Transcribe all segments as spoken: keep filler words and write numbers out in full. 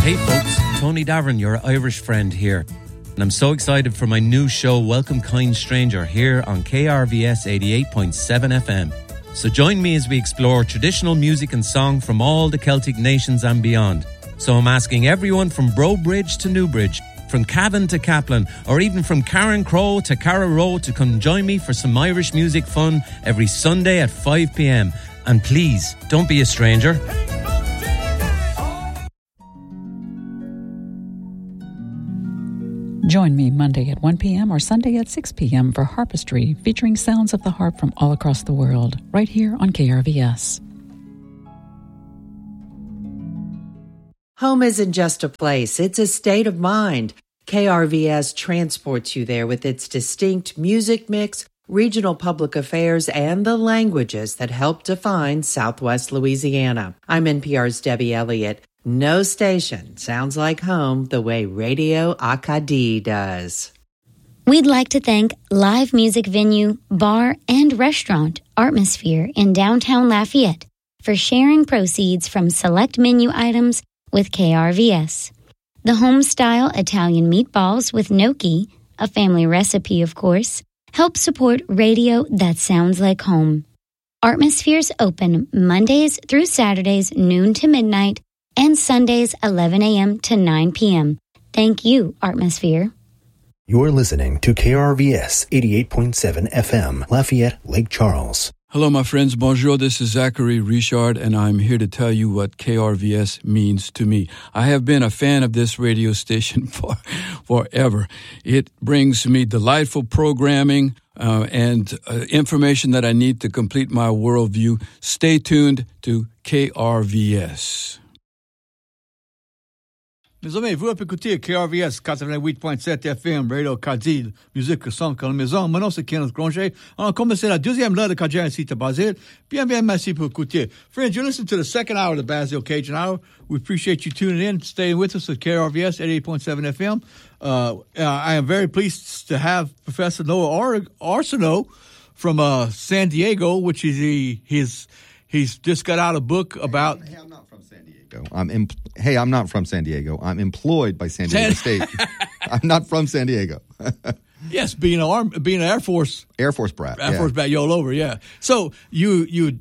Hey folks, Tony Davern, your Irish friend here. And I'm so excited for my new show, Welcome Kind Stranger, here on K R V S eighty-eight point seven F M. So join me as we explore traditional music and song from all the Celtic nations and beyond. So I'm asking everyone from Brobridge to Newbridge, from Cavan to Kaplan, or even from Karen Crow to Carrow to come join me for some Irish music fun every Sunday at five p.m. And please, don't be a stranger. Join me Monday at one p.m. or Sunday at six p.m. for Harpistry, featuring sounds of the harp from all across the world, right here on K R V S. Home isn't just a place, it's a state of mind. K R V S transports you there with its distinct music mix, regional public affairs, and the languages that help define Southwest Louisiana. I'm N P R's Debbie Elliott. No station sounds like home the way Radio Acadie does. We'd like to thank live music venue, bar, and restaurant Artmosphere in downtown Lafayette for sharing proceeds from select menu items with K R V S. The home-style Italian meatballs with gnocchi, a family recipe of course, help support radio that sounds like home. Artmosphere's open Mondays through Saturdays noon to midnight and Sundays eleven a.m. to nine p.m. Thank you, Artmosphere. You're listening to K R V S eighty-eight point seven F M, Lafayette, Lake Charles. Hello, my friends. Bonjour. This is Zachary Richard, and I'm here to tell you what K R V S means to me. I have been a fan of this radio station for forever. It brings me delightful programming uh, and uh, information that I need to complete my worldview. Stay tuned to K R V S. Mes amis, vous écoutez K R V S quatre-vingt-huit point sept F M, Radio Acadie, musique son comme la maison. Mon nom c'est Kenneth Granger. On a commencé la deuxième heure de Cajun ici à Basile. Bien, bien, merci pour écouter. Friends, you listen to the second hour of the Basile Cajun Hour. We appreciate you tuning in, staying with us at K R V S eighty-eight point seven F M. Uh, I am very pleased to have Professor Noah Ar- Arsenault from uh, San Diego, which is he, he's, he's just got out a book about... Hey, I'm not from San Diego. I'm em- hey, I'm not from San Diego. I'm employed by San Diego State. I'm not from San Diego. Yes, being an arm, being an Air Force, Air Force brat, Air yeah. Force brat, you all over, yeah. So you you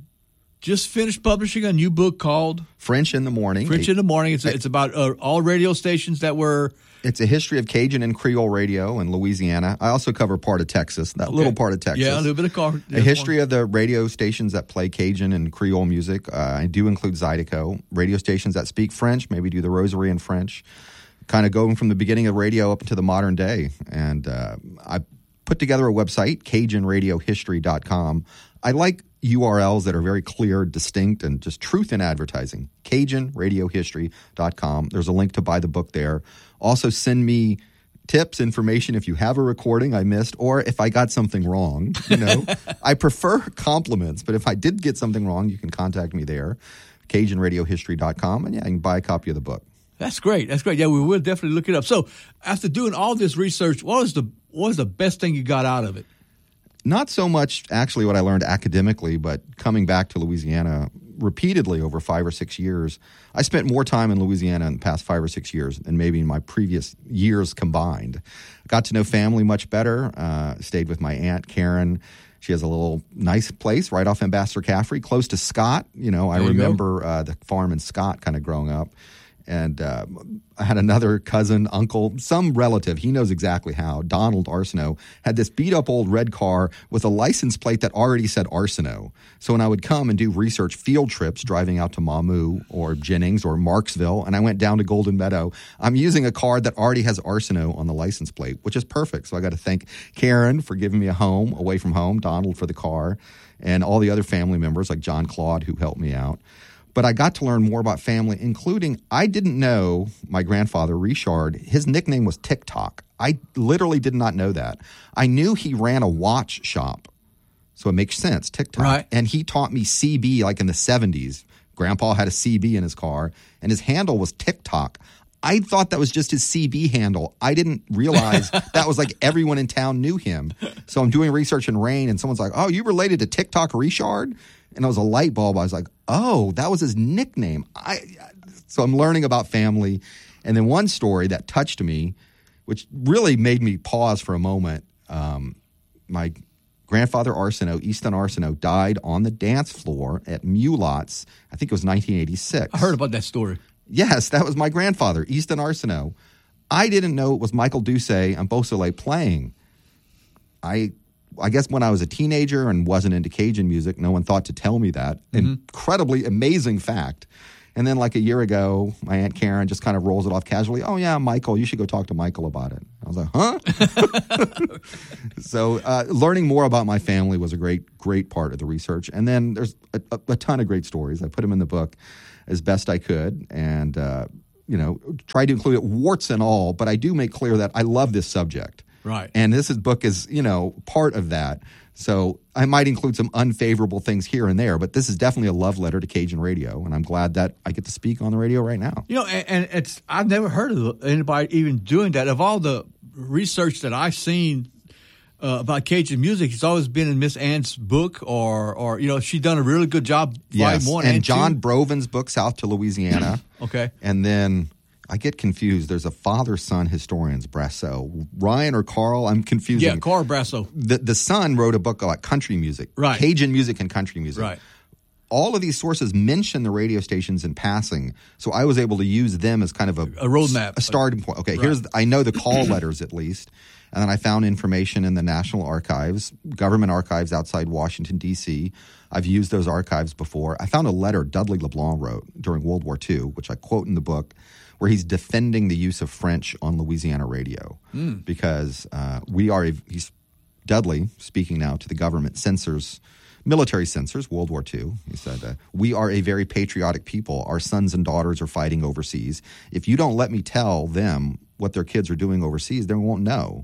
just finished publishing a new book called French in the Morning. French in the Morning. It's it's about uh, all radio stations that were. It's a history of Cajun and Creole radio in Louisiana. I also cover part of Texas, that okay. little part of Texas. Yeah, a little bit of car. A history one. of the radio stations that play Cajun and Creole music. Uh, I do include Zydeco. Radio stations that speak French, maybe do the Rosary in French. Kind of going from the beginning of radio up to the modern day. And uh, I put together a website, Cajun Radio History dot com. I like U R Ls that are very clear, distinct, and just truth in advertising. Cajun Radio History dot com. There's a link to buy the book there. Also, send me tips, information if you have a recording I missed, or if I got something wrong. You know, I prefer compliments, but if I did get something wrong, you can contact me there, Cajun Radio History dot com, and yeah, you can buy a copy of the book. That's great. That's great. Yeah, we will definitely look it up. So, after doing all this research, what was the what was the best thing you got out of it? Not so much actually what I learned academically, but coming back to Louisiana repeatedly over five or six years. I spent more time in Louisiana in the past five or six years than maybe in my previous years combined. Got to know family much better. Uh, stayed with my aunt, Karen. She has a little nice place right off Ambassador Caffrey, close to Scott. You know, I there remember uh, the farm in Scott kind of growing up. And uh, I had another cousin, uncle, some relative, he knows exactly how, Donald Arsenault, had this beat-up old red car with a license plate that already said Arsenault. So when I would come and do research field trips, driving out to Mamou or Jennings or Marksville, and I went down to Golden Meadow, I'm using a car that already has Arsenault on the license plate, which is perfect. So I got to thank Karen for giving me a home away from home, Donald for the car, and all the other family members like John Claude who helped me out. But I got to learn more about family, including I didn't know my grandfather, Richard, his nickname was TikTok. I literally did not know that. I knew he ran a watch shop, so it makes sense, TikTok. Right. And he taught me C B like in the seventies. Grandpa had a C B in his car, and his handle was TikTok. I thought that was just his C B handle. I didn't realize that was like everyone in town knew him. So I'm doing research in Rain, and someone's like, oh, you related to TikTok Richard? And it was a light bulb. I was like, oh, that was his nickname. I So I'm learning about family. And then one story that touched me, which really made me pause for a moment. Um, my grandfather Arsenault, Easton Arsenault, died on the dance floor at Mulots. I think it was nineteen eighty-six. I heard about that story. Yes, that was my grandfather, Easton Arsenault. I didn't know it was Michael Doucet and Beausoleil playing. I I guess when I was a teenager and wasn't into Cajun music, no one thought to tell me that. Mm-hmm. Incredibly amazing fact. And then like a year ago, my Aunt Karen just kind of rolls it off casually. Oh, yeah, Michael, you should go talk to Michael about it. I was like, huh? So uh, learning more about my family was a great, great part of the research. And then there's a, a, a ton of great stories. I put them in the book as best I could and, uh, you know, tried to include it, warts and all. But I do make clear that I love this subject. Right. And this is, book is, you know, part of that. So I might include some unfavorable things here and there, but this is definitely a love letter to Cajun radio, and I'm glad that I get to speak on the radio right now. You know, and, and it's I've never heard of anybody even doing that. Of all the research that I've seen uh, about Cajun music, it's always been in Miss Ann's book, or, or you know, she's done a really good job. Yes, one and, and John two. Broven's book, South to Louisiana. Okay. And then I get confused. There's a father-son historians, Brasso. Ryan or Carl? I'm confusing. Yeah, Carl Brasso. The, the son wrote a book about country music. Right. Cajun music and country music. Right. All of these sources mention the radio stations in passing, so I was able to use them as kind of a, a roadmap, a starting point. Okay, right. here's I know the call letters at least, and then I found information in the National Archives, government archives outside Washington D C. I've used those archives before. I found a letter Dudley LeBlanc wrote during World War Two, which I quote in the book, where he's defending the use of French on Louisiana radio mm. because uh, we are, a, he's Dudley, speaking now to the government censors, military censors, World War Two, he said, uh, we are a very patriotic people. Our sons and daughters are fighting overseas. If you don't let me tell them what their kids are doing overseas, they won't know.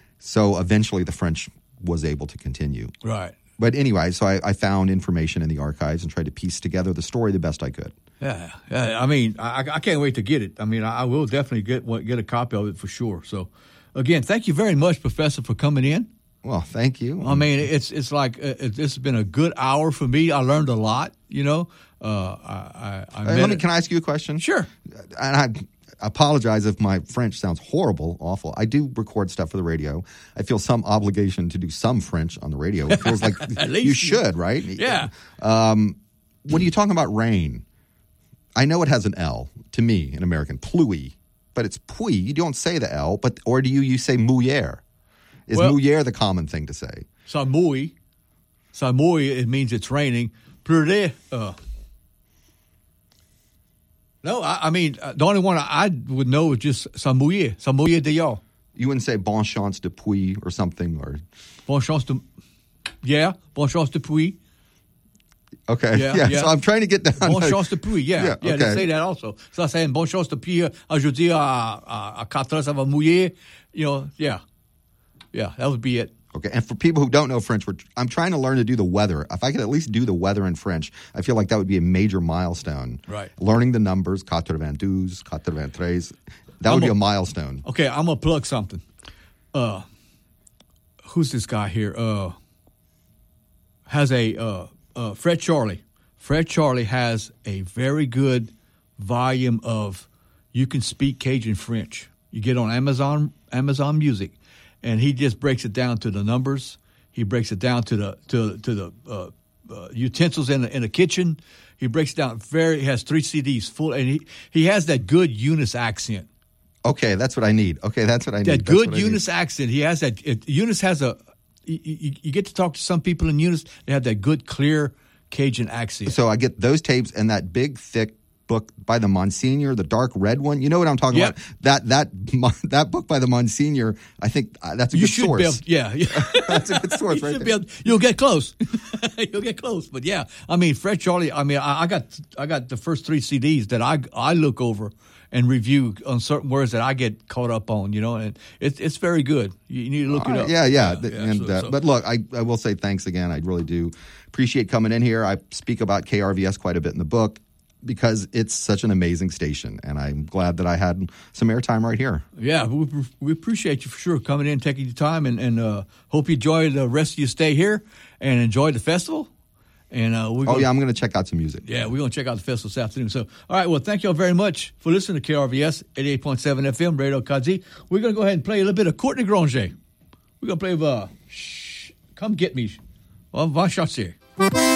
So eventually the French was able to continue. Right. But anyway, so I, I found information in the archives and tried to piece together the story the best I could. Yeah, yeah. I mean, I, I can't wait to get it. I mean, I will definitely get get a copy of it for sure. So, again, thank you very much, Professor, for coming in. Well, thank you. I mean, it's it's like uh, it, this has been a good hour for me. I learned a lot. You know, uh, I, I, I hey, let me, can I ask you a question? Sure. And I apologize if my French sounds horrible, awful. I do record stuff for the radio. I feel some obligation to do some French on the radio. It feels like you should, right? Yeah. Um, when are you talking about rain? I know it has an L to me in American, pluie, but it's puy. You don't say the L, but or do you you say mouillère? Is well, mouillère the common thing to say? Ça mouille. Ça mouille, it means it's raining. Pleurer, uh, no, I, I mean, uh, the only one I, I would know is just ça mouille, ça mouille dehors. You wouldn't say bonne chance de puy or something? Or bonne chance de, yeah, bonne chance de puy. Okay, yeah, yeah, yeah. So I'm trying to get down. Bonne like, chance de pluie, yeah. Yeah, yeah okay. They say that also. So I'm saying bonne chance de pluie, aujourd'hui à, à, à quatre heures, ça va mouiller. You know, yeah. Yeah, that would be it. Okay, and for people who don't know French, we're, I'm trying to learn to do the weather. If I could at least do the weather in French, I feel like that would be a major milestone. Right. Learning the numbers, quatre-vingt-douze, quatre-vingt-treize, that I'm would a, be a milestone. Okay, I'm going to plug something. Uh, who's this guy here? Uh, has a, uh, uh, Fred Charlie. Fred Charlie has a very good volume of You Can Speak Cajun French. You get on Amazon Amazon Music, and he just breaks it down to the numbers. He breaks it down to the to to the uh, uh, utensils in the in the kitchen. He breaks it down very. He has three C Ds full, and he he has that good Eunice accent. Okay, that's what I need. Okay, that's what I need. That good Eunice accent. He has that. It, Eunice has a. You, you, you get to talk to some people in Eunice. They have that good, clear Cajun accent. So I get those tapes and that big, thick book by the Monsignor, the dark red one. You know what I'm talking yep. about? That that that book by the Monsignor. I think uh, that's a you good should source. Be able, yeah, yeah. That's a good source, you right should there. Be able, you'll get close. You'll get close. But yeah, I mean, Fred Charlie. I mean, I, I got I got the first three C Ds that I I look over and review on certain words that I get caught up on, you know, and it's it's very good. You need to look All it right. up. Yeah, yeah. yeah, yeah and so, uh, so. But look, I, I will say thanks again. I really do appreciate coming in here. I speak about K R V S quite a bit in the book because it's such an amazing station, and I'm glad that I had some airtime right here. Yeah, we, we appreciate you for sure coming in, taking your time, and, and uh, hope you enjoy the rest of your stay here and enjoy the festival. And uh, we're Oh, gonna, yeah, I'm going to check out some music. Yeah, we're going to check out the festival this afternoon. So, all right, well, thank you all very much for listening to K R V S eighty-eight point seven F M, Radio Kazi. We're going to go ahead and play a little bit of Courtney Granger. We're going to play uh, Shh, Come Get Me. Well, va chercher.